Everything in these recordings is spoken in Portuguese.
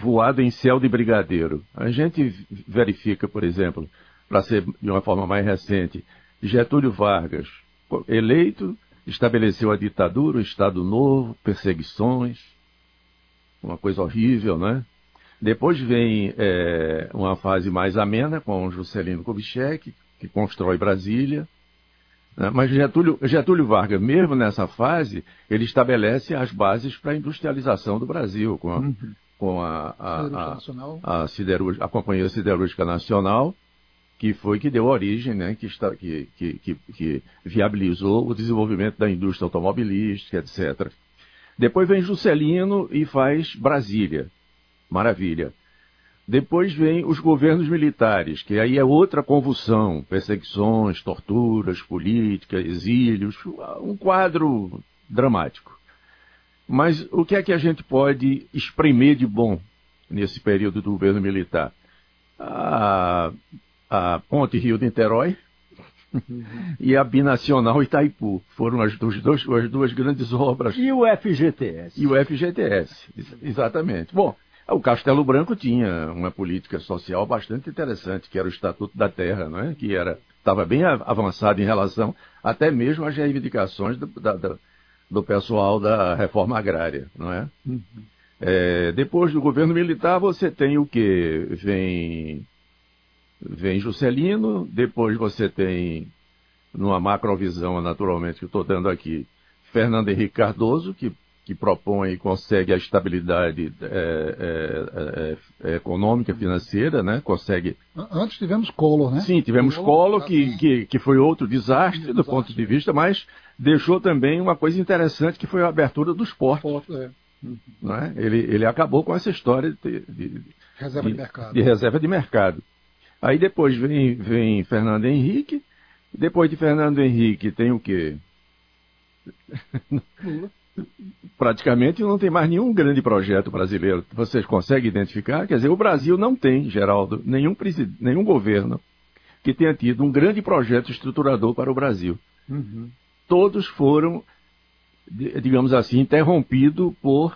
voado em céu de brigadeiro. A gente verifica, por exemplo, para ser de uma forma mais recente, Getúlio Vargas, eleito, estabeleceu a ditadura, o Estado Novo, perseguições, uma coisa horrível, né? Depois vem uma fase mais amena com Juscelino Kubitschek, que constrói Brasília. Né? Mas Getúlio Vargas, mesmo nessa fase, ele estabelece as bases para a industrialização do Brasil, com a Companhia Siderúrgica Nacional, que foi que deu origem, né, que viabilizou o desenvolvimento da indústria automobilística, etc. Depois vem Juscelino e faz Brasília. Maravilha. Depois vem os governos militares, que aí é outra convulsão, perseguições, torturas, política, exílios, um quadro dramático. Mas o que é que a gente pode espremer de bom nesse período do governo militar? A Ponte Rio-Niterói e a Binacional Itaipu. Foram as duas grandes obras. E o FGTS? E o FGTS, exatamente. Bom, o Castelo Branco tinha uma política social bastante interessante, que era o Estatuto da Terra, não é? Que estava bem avançado em relação até mesmo às reivindicações do pessoal da reforma agrária, não é? Depois do governo militar, você tem o quê? Vem Juscelino, depois você tem, numa macrovisão, naturalmente, que eu estou dando aqui, Fernando Henrique Cardoso, que propõe e consegue a estabilidade econômica, financeira, né? Consegue... Antes tivemos Collor, né? Sim, tivemos Collor, que foi outro desastre do ponto de vista, mas deixou também uma coisa interessante, que foi a abertura dos portos. Não é? Ele acabou com essa história de reserva de mercado. Aí depois vem Fernando Henrique, depois de Fernando Henrique tem o quê? Praticamente não tem mais nenhum grande projeto brasileiro. Vocês conseguem identificar? Quer dizer, o Brasil não tem, Geraldo, nenhum governo que tenha tido um grande projeto estruturador para o Brasil. Todos foram, digamos assim, interrompidos por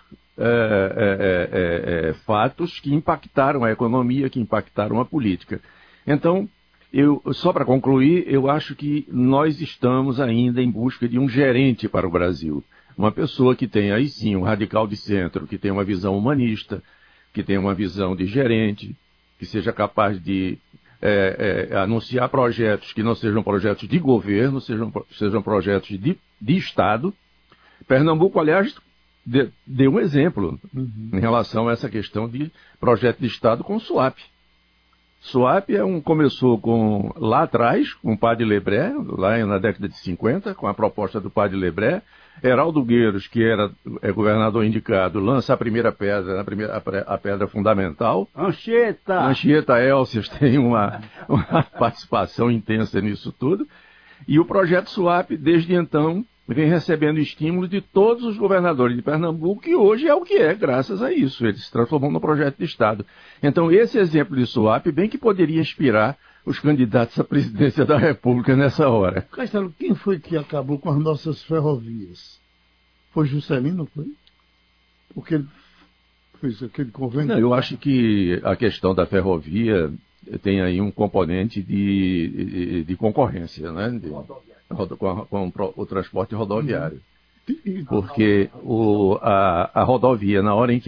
fatos que impactaram a economia, que impactaram a política. Então, só para concluir, eu acho que nós estamos ainda em busca de um gerente para o Brasil. Uma pessoa que tenha, aí sim, um radical de centro, que tenha uma visão humanista, que tenha uma visão de gerente, que seja capaz de anunciar projetos que não sejam projetos de governo, sejam projetos de Estado. Pernambuco, aliás, deu um exemplo em relação a essa questão de projeto de Estado com o SUAP. SUAP começou lá atrás, com o Padre Lebré, lá na década de 50, com a proposta do Padre Lebré. Heraldo Gueiros, que era governador indicado, lança a primeira pedra, a pedra fundamental. Anchieta Elcias tem uma participação intensa nisso tudo. E o projeto SUAP, desde então, vem recebendo estímulo de todos os governadores de Pernambuco, e hoje é o que é, graças a isso. Ele se transformou no projeto de Estado. Então, esse exemplo de SUAP, bem que poderia inspirar os candidatos à presidência da República nessa hora. Castelo, quem foi que acabou com as nossas ferrovias? Foi Juscelino, foi? Porque ele fez aquele convênio? Não, eu acho que a questão da ferrovia tem aí um componente de concorrência, né? Com o transporte rodoviário. Porque a rodovia, na hora em que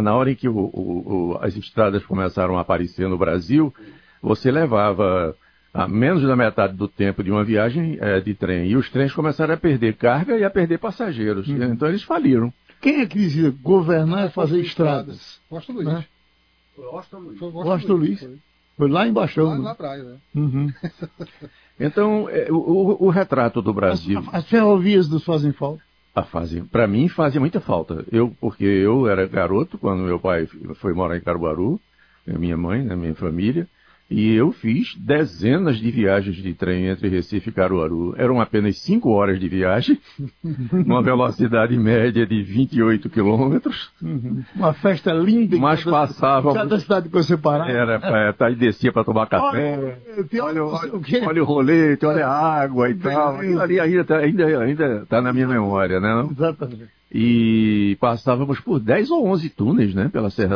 as estradas começaram a aparecer no Brasil, você levava a menos da metade do tempo de uma viagem de trem. E os trens começaram a perder carga e a perder passageiros. Então eles faliram. Quem é que dizia governar é fazer estradas? Washington Luiz. Né? Foi Washington Luiz. Foi lá embaixo. Lá na praia, né? Então, o retrato do Brasil... As ferrovias nos fazem falta? Para mim, fazem muita falta. Porque eu era garoto quando meu pai foi morar em Caruaru, minha mãe, minha família, e eu fiz dezenas de viagens de trem entre Recife e Caruaru. Eram apenas 5 horas de viagem, uma velocidade média de 28 quilômetros. Uma festa linda. Mas passava... Cada cidade que você parar. E descia para tomar café. Olha o rolete, olha a água e tal. Aquilo ali ainda está na minha memória, né? Não? Exatamente. E passávamos por 10 ou 11 túneis, né? Pela Serra